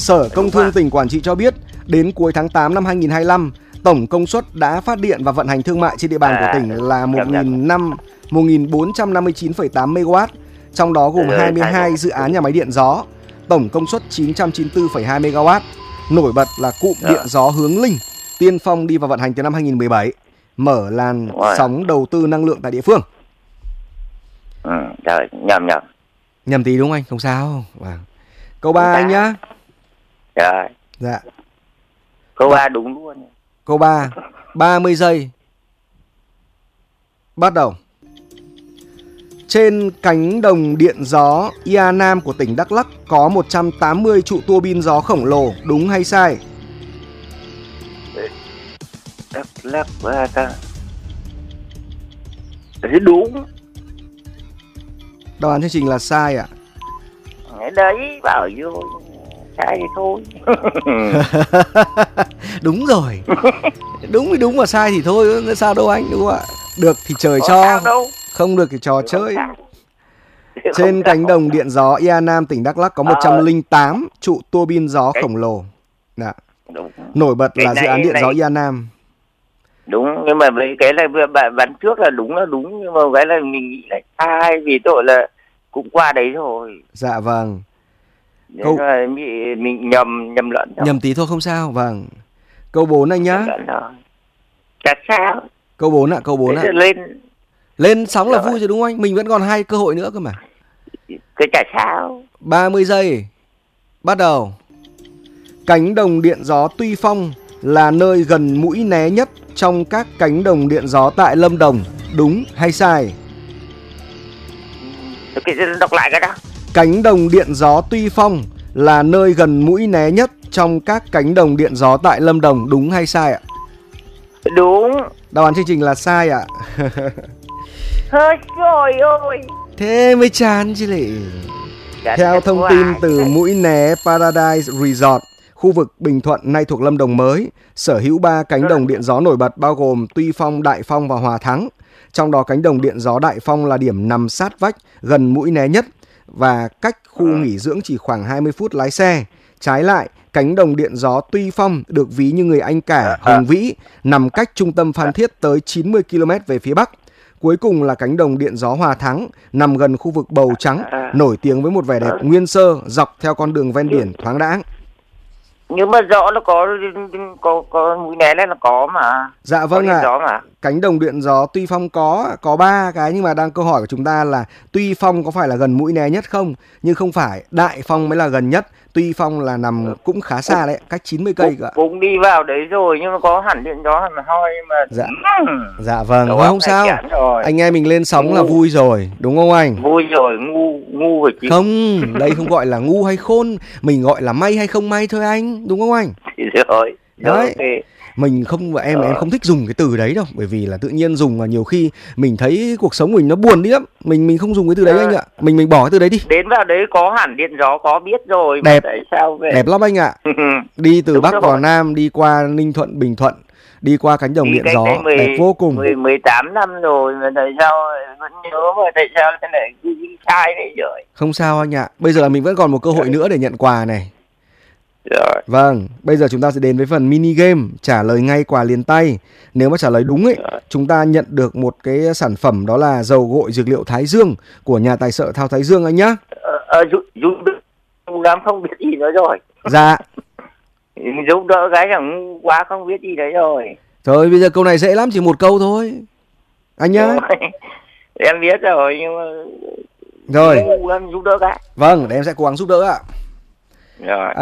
Sở Công Thương tỉnh Quảng Trị cho biết, đến cuối tháng 8 năm 2025, tổng công suất đã phát điện và vận hành thương mại trên địa bàn của tỉnh là 1.459,8 MW, trong đó gồm 22 dự án nhà máy điện gió, tổng công suất 994,2 MW. Nổi bật là cụm điện gió Hướng Linh, tiên phong đi vào vận hành từ năm 2017, mở làn sóng đầu tư năng lượng tại địa phương. Trời, nhầm tí đúng không anh? Không sao. Câu 3 anh nhá. Trời. Dạ. Câu 3 đúng luôn. Câu 3, 30 giây. Bắt đầu. Trên cánh đồng điện gió Ia Nam của tỉnh Đắk Lắk có 180 trụ tua bin gió khổng lồ, đúng hay sai? Đắk Lắk ta. Đúng. Đáp án chương trình là sai ạ. Đấy, bảo vô sai thì thôi. Đúng rồi. Đúng thì đúng mà sai thì thôi, sao đâu anh, đúng không ạ? Được thì trời cho, không được thì trò chơi. Trên cánh đồng điện gió Ia Nam tỉnh Đắk Lắk có 108 trụ tua bin gió khổng lồ. Dạ. Nổi bật là dự án điện gió Ia Nam. Đúng, nhưng mà với cái là bán trước là đúng, nhưng mà cái là mình nghĩ là sai vì tội là cũng qua đấy rồi. Dạ vâng. Câu... mình nhầm lẫn rồi. Nhầm tí thôi không sao. Vâng. Câu 4 anh nhá. Chắc sao? Câu 4 ạ, câu 4 ạ. Lên sóng là vui rồi đúng không anh? Mình vẫn còn 2 cơ hội nữa cơ mà. Cái chả sao. 30 giây. Bắt đầu. Cánh đồng điện gió Tuy Phong là nơi gần Mũi Né nhất trong các cánh đồng điện gió tại Lâm Đồng, đúng hay sai? Đọc lại cái đó. Cánh đồng điện gió Tuy Phong là nơi gần Mũi Né nhất trong các cánh đồng điện gió tại Lâm Đồng, đúng hay sai ạ? Đúng. Đáp án chương trình là sai ạ. Thôi trời ơi. Thế mới chán chứ lị. Theo thông tin từ Mũi Né Paradise Resort, khu vực Bình Thuận nay thuộc Lâm Đồng mới, sở hữu 3 cánh đồng điện gió nổi bật bao gồm Tuy Phong, Đại Phong và Hòa Thắng. Trong đó cánh đồng điện gió Đại Phong là điểm nằm sát vách gần Mũi Né nhất và cách khu nghỉ dưỡng chỉ khoảng 20 phút lái xe. Trái lại, cánh đồng điện gió Tuy Phong được ví như người anh cả hùng vĩ, nằm cách trung tâm Phan Thiết tới 90 km về phía bắc. Cuối cùng là cánh đồng điện gió Hòa Thắng, nằm gần khu vực Bầu Trắng, nổi tiếng với một vẻ đẹp nguyên sơ dọc theo con đường ven biển thoáng đãng. Nhưng mà rõ nó có Mũi Né này là có mà. Dạ vâng ạ. Cánh đồng điện gió Tuy Phong có 3 cái, nhưng mà đang câu hỏi của chúng ta là Tuy Phong có phải là gần Mũi Né nhất không? Nhưng không phải, Đại Phong mới là gần nhất. Tuy Phong là nằm cũng khá xa đấy, cách 90 cây cơ ạ. Cũng đi vào đấy rồi nhưng mà có hẳn điện gió hẳn hoi mà. Dạ vâng, không sao. Anh em mình lên sóng là vui rồi, đúng không anh? Vui rồi, ngu rồi chứ. Không, đây không gọi là ngu hay khôn, mình gọi là may hay không may thôi anh, đúng không anh? Rồi. Đấy. Mình không, em không thích dùng cái từ đấy đâu, bởi vì là tự nhiên dùng và nhiều khi mình thấy cuộc sống mình nó buồn đi lắm. Mình không dùng cái từ đấy anh ạ. Mình bỏ cái từ đấy đi. Đến vào đấy có hẳn điện gió, có biết rồi. Đẹp. Tại sao vậy? Đẹp lắm anh ạ. Đi từ Bắc vào Nam, đi qua Ninh Thuận, Bình Thuận, đi qua cánh đồng điện gió, đẹp vô cùng. 18 năm rồi mà tại sao vẫn nhớ, mà tại sao lại cứ sai đấy rồi. Không sao anh ạ. Bây giờ mình vẫn còn một cơ hội nữa để nhận quà này. Rồi. Vâng, bây giờ chúng ta sẽ đến với phần mini game trả lời ngay quà liền tay. Nếu mà trả lời đúng ấy, chúng ta nhận được một cái sản phẩm, đó là dầu gội dược liệu Thái Dương của nhà tài trợ Thao Thái Dương anh nhá. Giúp lắm không biết gì nữa rồi. Dạ. Giúp đỡ cái chẳng quá không biết gì đấy rồi. Rồi bây giờ câu này dễ lắm, chỉ một câu thôi anh nhá. Rồi. Em biết rồi nhưng mà rồi em giúp đỡ cái. Vâng, để em sẽ cố gắng giúp đỡ ạ. Rồi.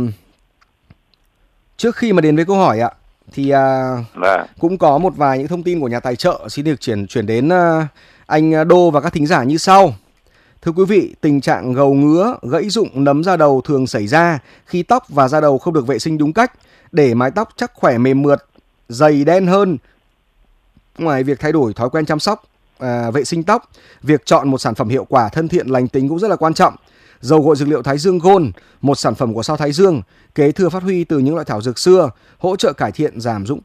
Trước khi mà đến với câu hỏi ạ, thì cũng có một vài những thông tin của nhà tài trợ xin được chuyển đến anh Đô và các thính giả như sau. Thưa quý vị, tình trạng gầu ngứa, gãy rụng nấm da đầu thường xảy ra khi tóc và da đầu không được vệ sinh đúng cách. Để mái tóc chắc khỏe, mềm mượt, dày đen hơn, ngoài việc thay đổi thói quen chăm sóc, vệ sinh tóc, việc chọn một sản phẩm hiệu quả, thân thiện, lành tính cũng rất là quan trọng. Dầu gội dược liệu Thái Dương Gold, một sản phẩm của Sao Thái Dương, kế thừa phát huy từ những loại thảo dược xưa, hỗ trợ cải thiện giảm rụng